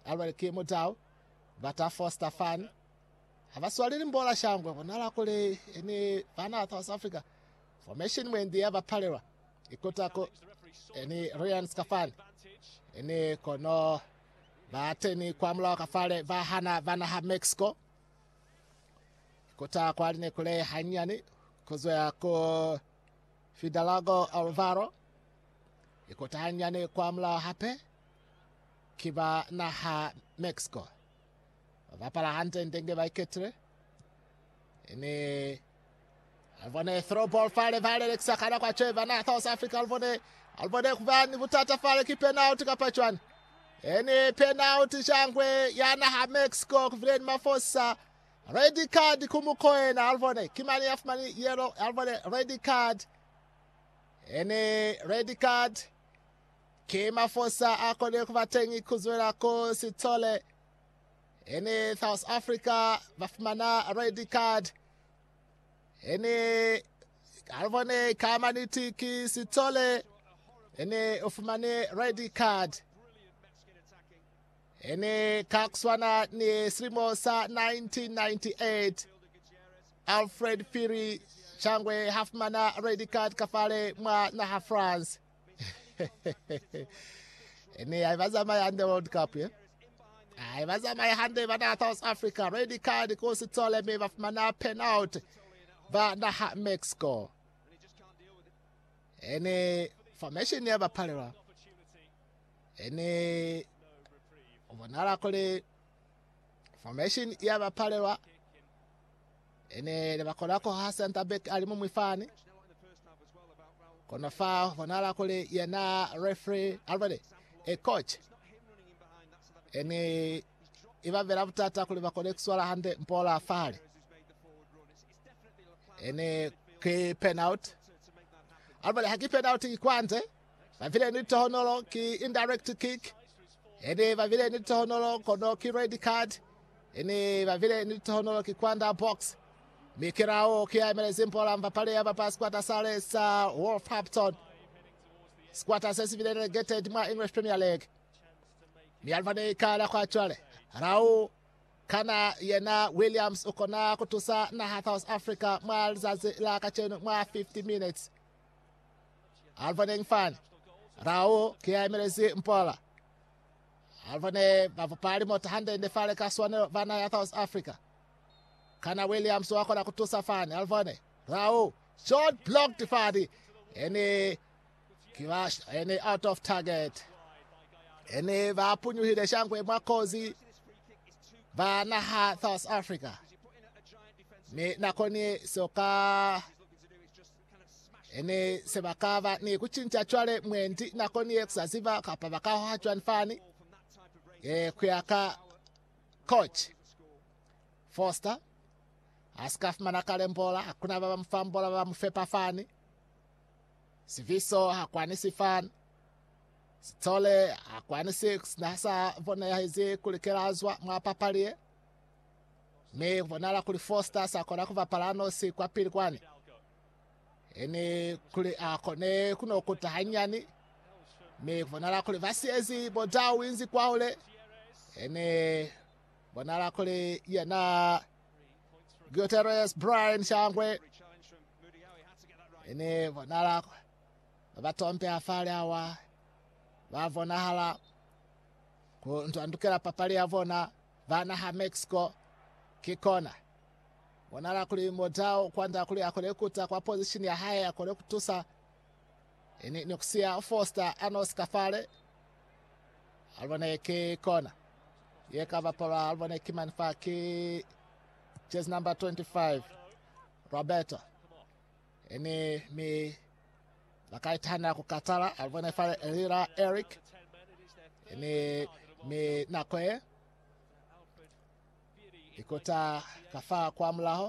alwale kimutao bata Foster fan abaswalira mbola shangwe bonala kule eni bana South Africa formation mwendi abapalewa ikotako eni Ryan Skafani eni kono bateni kwamla kafale bahana bana ha Mexico kota kwa line kule hanyani kozwa ko Fidalago Alvaro ikota hanyani kwamla hape kiba na ha Mexico vapala hante ndenge baiketre ene alvone throw ball fale vale lekisakana kwa cheva na South Africa alvone kubani butata fale ki penalty kapachwan ene penalty shangwe yana ha Mexico kuvlen mafosa red card kumukoena alvone kimani afmani yellow alvone red card ene red card kema fosa akole kuvatengi kuzwela ko Sithole ene South Africa vafumana red card ene alvone kamaniti ki Sithole ene ufumane red card ene kakswana ni Srimosa 1998 Alfred Phiri changwe hafumana red card kafale mwa na France ene aivazama ya World Cup yeah? Aivazama ya hande bana South Africa red card ko Sithole me vafumana penalty bana ha Mexico ene formation ya bapalewa ene ubonala kole formation ya bapalewa ene bakolako ha center back alimu mwifani kono fa ubonala kole yana referee alvade a coach ene iba vera butata kule bakole kuswala hande mpola fale ene ke penalty alvade haki penalty kwante bavile ni tohonolo ki indirect kick ene bavile ni tohonolo kono ki red card ene bavile ni tohonolo ki kwanda box mikirao kia emelezi mpola mpapale ya bapa squatter sale sa Wolverhampton squatter sesi vile relegated mwa English Premier League mi alvane kala kwa chwale rao kana yena Williams ukona kutusa na South Africa mwa zazi la kachenu mwa 50 minutes alvane fan rao kia emelezi mpola alvane bavupali motahande ndefale kaswane vana ya South Africa kana Williams wako na kutusa fani alvone rao shot blocked fadi ene kiwash ene out of target ene vapunyu hide shangwe makozi vana ha South Africa ni nakoni soka ene sebakava ni kuchincha chwale mwendi nakoni exasiva kapa bakaho hachwan fani kuyaka coach Foster askaf manakale mbola hakuna baba mfambola baba mfepa fani Siviso hakwanisi fan Sithole hakwanisi nasa vona ya hizi kulikerazwa mwapapalie me vonala kuli Foster sakona kuva palano si kwa pili kwani ene kuli akone kuno kutahanyani me vonala kuli vasiezi boda winzi kwa ule ene vonala kuli yana Guterres Brian shangwe ene vonala batompe afale awa bavona hala ko ntandukira papali avona vana ha Mexico kikona vonala kuli modao kwanda kuli akole kuta kwa position ya haya akole kutusa ene nokusia Foster anos kafale alvone kikona yekava para alvone kimanfa ki chess number 25 Roberto ene mi bakaitana kukatala alvone fale Elira Eric ene mi nakoe ikota kafa kwa mlaho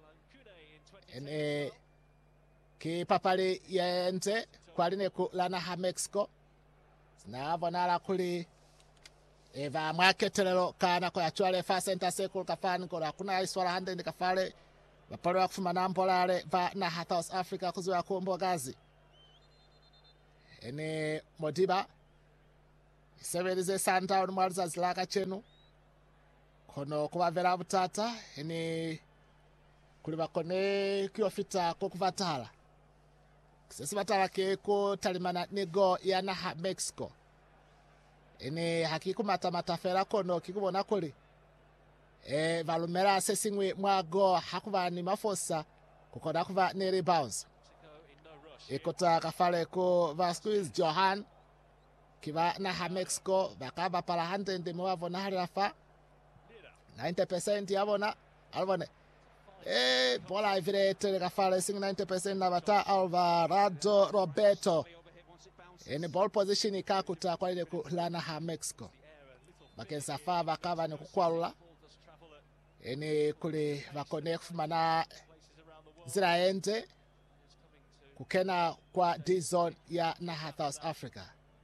ene ki papali yente kwa line kulana ha Mexico na vonala kuli eva mwaketelelo kana kwa chwale fa center circle kafani kwa kuna iswala hande ndikafale bapalo ya kufuma na mpolale va na South Africa kuzwa kombo gazi ene Modiba iseberize Sundown mwaliza zilaka chenu kono kubavera butata ene kuli bakone kiofita ko kuvatala sisi batala ke ko talimana nego ya naha Mexico ene hakikumata matafera kono kikubona kuli valumera sesingwe mwago hakuvani mafosa kukona kuva ne rebounds ikota kafale ko Vasquez Johan kiva naha Mexico bakaba para hande ndeme wavona halafa 90% yabona albone bola ivirete kafale sing 90% na bata Alvarado Roberto in ball position ikakuta kwa ile kulana ha Mexico bakensa fa bakaba ne kukwalula ene kule bakone kufumana ziraende kukena kwa D-zone ya naha South Africa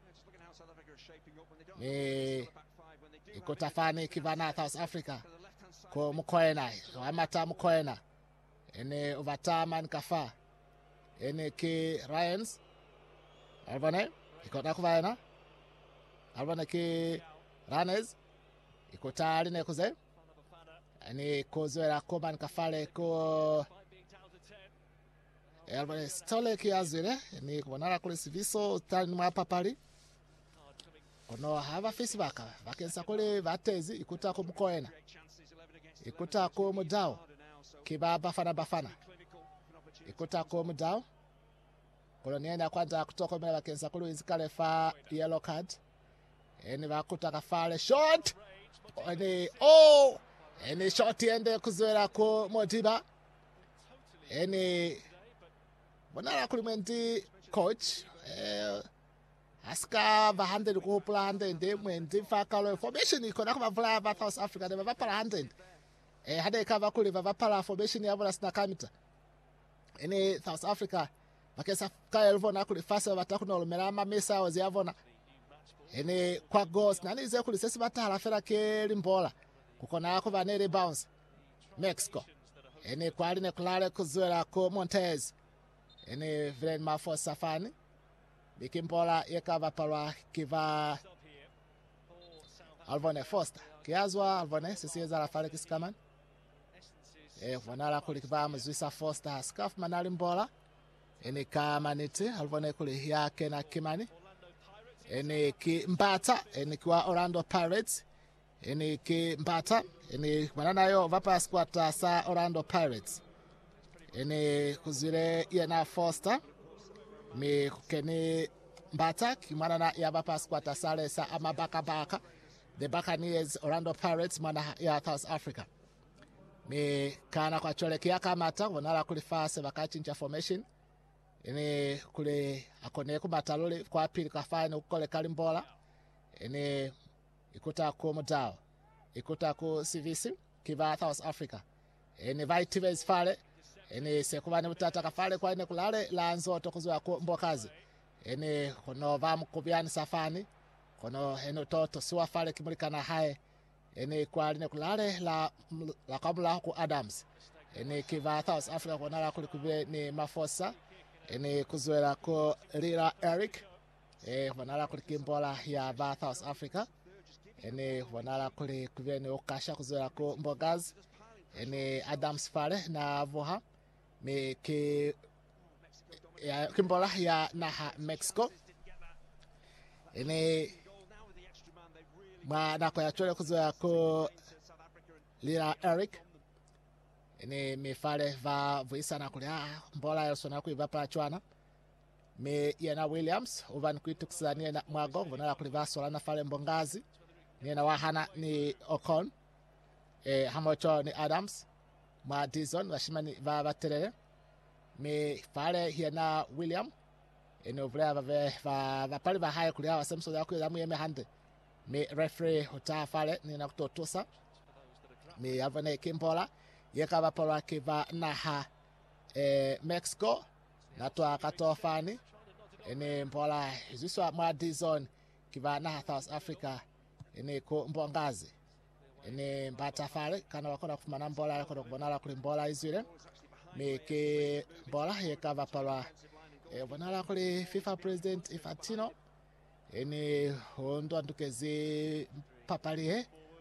ikotafani kivana South Africa ko mukoena amata mukoena ene overtime kafa ene ki Ryans albane ikota kuvaena albane ki runners ikotali ne kuze ani kozera ko man kafale ko albane stole ki azire ni kubonara kule siviso tani mwa papali kono hava Facebook bakensa kule batezi ikuta ko mukoena ikuta ko mudao kiba bafana ikuta ko mudao kono nienda kwanza kutoka mbele bakensa kule izikale fa yellow card eni bakuta kafale shot eni shot ende kuzwera ko Modiba eni bonara kule mwendi coach aska bahande ko plan ndende mwendi fakalo formation ikona kwa vula ba South Africa de ba para hande hade ikava kule ba para formation ya vola sina kamita ene South Africa bakesa kaelvo na kule fasa batakuna olumera mesa wazi yavona ene kwa goals nani ze kule sesi batala fera ke limbola kukona ko ba ne rebounds Mexico ene kwali ne kulale kuzwera ko Montez ene Vren Mafo Safani bikimbola yekava palwa kiva Alvone Foster kiazwa Alvone sisi za la fale kisikaman vonala kule kiva mzwisa Foster scarf manali mbola ene kamaniti Alvone kule yake na kimani ene ki Mbata ene kwa Orlando Pirates ene ki Mbata ene manana yo vapa squad sa Orlando Pirates ene kuzire yana Foster me kukeni Mbata kimana ya vapa squad sale sa amabaka the Buccaneers Orlando Pirates mana ya South Africa me kana kwa chole kiaka mata wanala kulifase bakachinja formation ene kule akone kumatalole kwa pili kafanya ukole kalimbola ene ikuta ko mudao ikuta ko CVC kiva South Africa ene vaitivez fale ene sekubane mutata kafale kwa ene kulale lanzo tokuzwa ko mbokazi ene kono vamu kubyani safani kono eno toto siwa fale kimulikana hae ene kwa ene kulale la kabla ku Adams ene kiva South Africa kona la kulikube ni Mafosa ene kuzwela ko Lila Eric vanala kulikimbola ya va South Africa ene vanala kulikube ni okasha kuzwela ko Mbogaz ene Adams fale na voha me ke ya kimbola ya naha Mexico ene ma na kwa chole kuzwela ko Lila Eric ene me fale va voisa na kulia mbola ya sona kuiva pa chwana me yana Williams uvan kuitukisania na mwago vonala kuliva sola na fale Mbongazi ni na wahana ni Ocon hamocho ni Adams ma Dizon washimani va baterere me fale yana William ene ovrea va pale va haya kulia wa Samson ya kuila muyeme hande me referee hota fale ni na kutotosa me avane kimbola yekava palwa kiva naha Mexico natwa katofani ene mbola iziswa mwa D-zone kiva naha South Africa ene ko Mbongazi ene Mbata fale kana wakona kufumana mbola yakona kubonala kuli mbola izwile meke mbola yekava palwa bonala kuli FIFA President Infantino eni hondo andukezi papalie